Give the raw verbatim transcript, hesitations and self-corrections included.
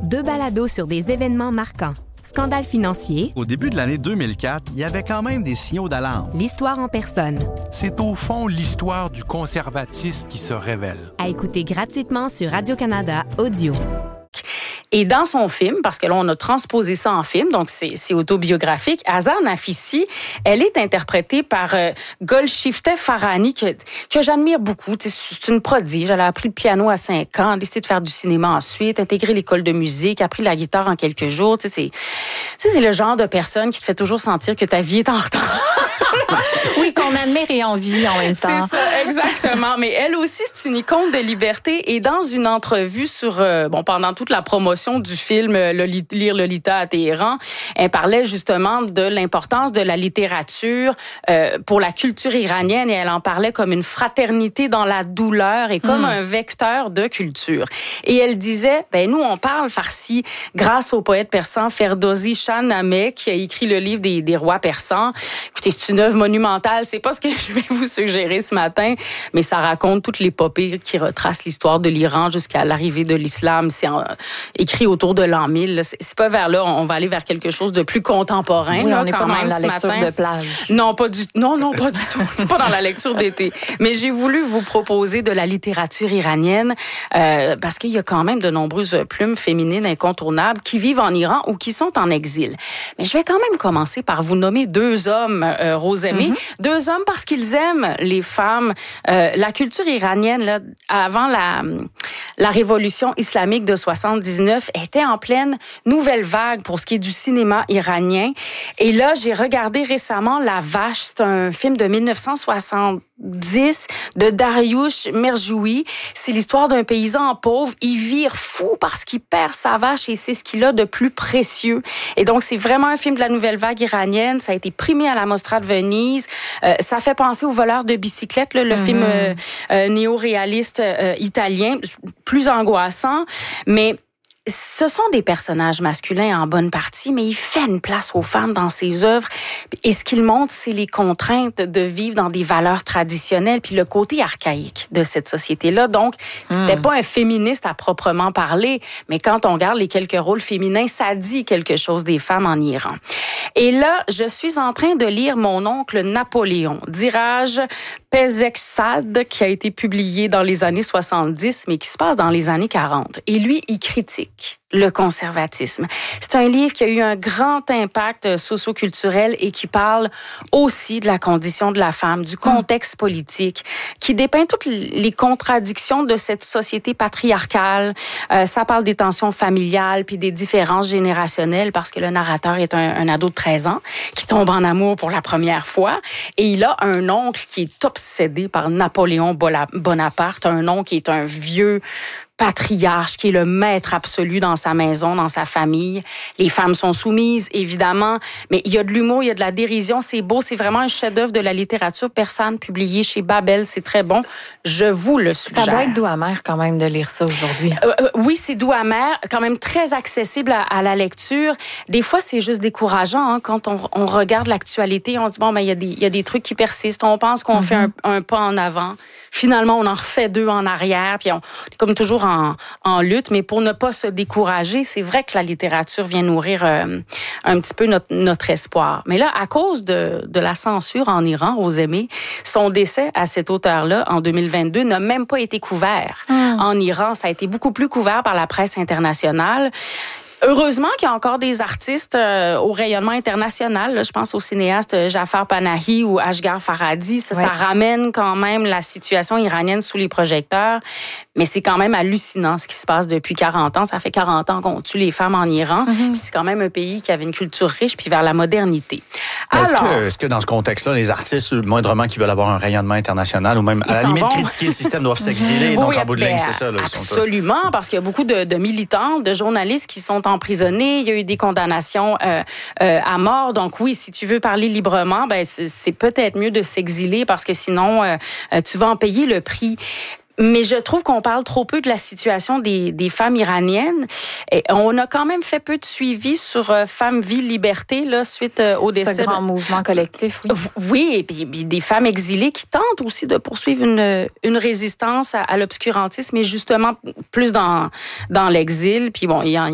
Deux balados sur des événements marquants. Scandale financier. Au début de l'année deux mille quatre, il y avait quand même des signaux d'alarme. L'histoire en personne. C'est au fond l'histoire du conservatisme qui se révèle. À écouter gratuitement sur Radio-Canada Audio. Et dans son film, parce que là, on a transposé ça en film, donc c'est, c'est autobiographique, Azar Nafissi, elle est interprétée par euh, Golshifteh Farahani, que, que j'admire beaucoup. C'est une prodige. Elle a appris le piano à cinq ans, a décidé de faire du cinéma ensuite, intégré l'école de musique, a appris la guitare en quelques jours. Tu sais, c'est, c'est le genre de personne qui te fait toujours sentir que ta vie est en retard. Oui, qu'on admire et envie en même temps. C'est ça, exactement. Mais elle aussi, c'est une icône de liberté. Et dans une entrevue sur, euh, bon, pendant toute la promotion du film Lolita, Lire Lolita à Téhéran, elle parlait justement de l'importance de la littérature euh, pour la culture iranienne, et elle en parlait comme une fraternité dans la douleur et comme mmh. un vecteur de culture. Et elle disait, ben nous, on parle farsi grâce au poète persan Ferdowsi Shah Nameh, qui a écrit le livre des, des rois persans. Écoutez, c'est une œuvre monumentale. C'est pas ce que je vais vous suggérer ce matin, mais ça raconte toute l'épopée qui retrace l'histoire de l'Iran jusqu'à l'arrivée de l'islam. C'est en, écrit autour de l'an mille. C'est, c'est pas vers là. On va aller vers quelque chose de plus contemporain. Oui, là, on n'est pas dans la lecture matin. de plage. Non, pas du, non, non, pas du tout. Pas dans la lecture d'été. Mais j'ai voulu vous proposer de la littérature iranienne euh, parce qu'il y a quand même de nombreuses plumes féminines incontournables qui vivent en Iran ou qui sont en exil. Mais je vais quand même commencer par vous nommer deux hommes, euh, Rosemée. Mm-hmm. Deux hommes parce qu'ils aiment les femmes. Euh, la culture iranienne, là, avant la, la révolution islamique de soixante-dix-neuf, était en pleine nouvelle vague pour ce qui est du cinéma iranien. Et là, j'ai regardé récemment La Vache. C'est un film de dix-neuf cent soixante-dix de Dariush Merjoui. C'est l'histoire d'un paysan pauvre. Il vire fou parce qu'il perd sa vache et c'est ce qu'il a de plus précieux. Et donc, c'est vraiment un film de la nouvelle vague iranienne. Ça a été primé à la Mostra de Venise. Euh, ça fait penser au Voleur de bicyclette, là, le mm-hmm. film euh, euh, néo-réaliste euh, italien, plus angoissant, mais ce sont des personnages masculins en bonne partie, mais il fait une place aux femmes dans ses œuvres. Et ce qu'il montre, c'est les contraintes de vivre dans des valeurs traditionnelles, puis le côté archaïque de cette société-là. Donc, c'était mmh. pas un féministe à proprement parler, mais quand on regarde les quelques rôles féminins, ça dit quelque chose des femmes en Iran. Et là, je suis en train de lire Mon oncle Napoléon, d'Iraj Pezeshkzad, qui a été publié dans les années soixante-dix, mais qui se passe dans les années quarante. Et lui, il critique le conservatisme. C'est un livre qui a eu un grand impact socio-culturel et qui parle aussi de la condition de la femme, du contexte politique, qui dépeint toutes les contradictions de cette société patriarcale. Euh, ça parle des tensions familiales puis des différences générationnelles parce que le narrateur est un, un ado de treize ans qui tombe en amour pour la première fois et il a un oncle qui est obsédé par Napoléon Bonaparte, un oncle qui est un vieux patriarche, qui est le maître absolu dans sa maison, dans sa famille. Les femmes sont soumises, évidemment, mais il y a de l'humour, il y a de la dérision, c'est beau, c'est vraiment un chef-d'œuvre de la littérature persane, publié chez Babel, c'est très bon. Je vous le suggère. Ça doit être doux amer quand même de lire ça aujourd'hui. Euh, euh, oui, c'est doux amer, quand même très accessible à, à la lecture. Des fois, c'est juste décourageant, hein, quand on, on regarde l'actualité, on dit, bon, ben, il y a des, il y a des trucs qui persistent, on pense qu'on mm-hmm. fait un, un pas en avant. Finalement, on en refait deux en arrière, puis on est comme toujours en, en lutte. Mais pour ne pas se décourager, c'est vrai que la littérature vient nourrir euh, un petit peu notre, notre espoir. Mais là, à cause de, de la censure en Iran, Rosemée, son décès à cet auteur-là, en deux mille vingt-deux, n'a même pas été couvert. Mmh. En Iran, ça a été beaucoup plus couvert par la presse internationale. Heureusement qu'il y a encore des artistes euh, au rayonnement international. Là, je pense aux cinéastes Jafar Panahi ou Asghar Farhadi. Ça, ouais. ça ramène quand même la situation iranienne sous les projecteurs. Mais c'est quand même hallucinant ce qui se passe depuis quarante ans. Ça fait quarante ans qu'on tue les femmes en Iran. Mm-hmm. Puis c'est quand même un pays qui avait une culture riche puis vers la modernité. Alors, est-ce que, est-ce que dans ce contexte-là, les artistes, moindrement qui veulent avoir un rayonnement international ou même à la limite vont. critiquer le système doivent s'exiler? Donc, oui, en bout de ligne, c'est ça. Là, absolument, sont... parce qu'il y a beaucoup de, de militants, de journalistes qui sont emprisonnés. Il y a eu des condamnations euh, euh, à mort. Donc oui, si tu veux parler librement, ben c'est, c'est peut-être mieux de s'exiler parce que sinon, euh, tu vas en payer le prix. Mais je trouve qu'on parle trop peu de la situation des, des femmes iraniennes. Et on a quand même fait peu de suivi sur euh, Femmes, Vie, Liberté, là, suite euh, au décès. Ce grand de... mouvement collectif, oui. Oui, et puis, puis des femmes exilées qui tentent aussi de poursuivre une, une résistance à, à l'obscurantisme, mais justement plus dans, dans l'exil. Puis bon, il y en,